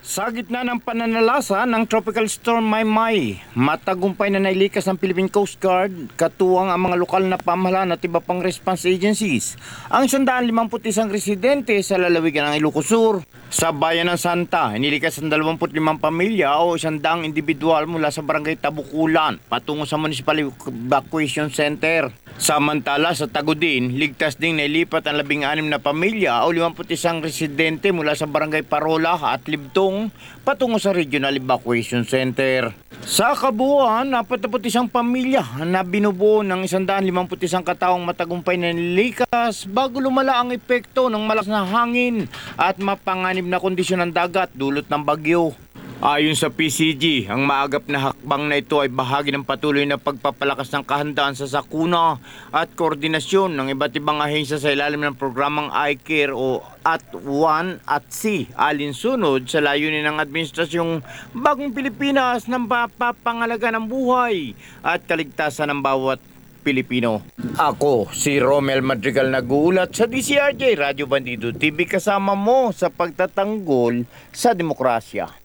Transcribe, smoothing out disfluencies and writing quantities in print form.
Sa gitna ng pananalasa ng Tropical Storm Maymay, matagumpay na nailikas ng Philippine Coast Guard, katuwang ang mga lokal na pamahalaan at iba pang response agencies, ang 151 residente sa lalawigan ng Ilocos Sur. Sa bayan ng Santa, inilikas ang 25 pamilya o 100 individual mula sa barangay Tabukulan patungo sa Municipal Evacuation Center. Samantala sa Tagudin, ligtas ding nailipat ang 16 na pamilya o 51 residente mula sa barangay Parola at Libtong patungo sa Regional Evacuation Center. Sa kabuuan, 41 pamilya na binubuo ng 151 kataong matagumpay na nilikas bago lumala ang epekto ng malakas na hangin at mapanganib na kondisyon ng dagat dulot ng bagyo. Ayon sa PCG, ang maagap na hakbang na ito ay bahagi ng patuloy na pagpapalakas ng kahandaan sa sakuna at koordinasyon ng iba't ibang ahensya sa ilalim ng programang I-CARE o At-1 at C, alinsunod sa layunin ng Administrasyong Bagong Pilipinas ng mapapangalaga ng buhay at kaligtasan ng bawat Pilipino. Ako, si Romel Madrigal, nag-uulat sa DCRJ Radio Bandido TV, kasama mo sa pagtatanggol sa demokrasya.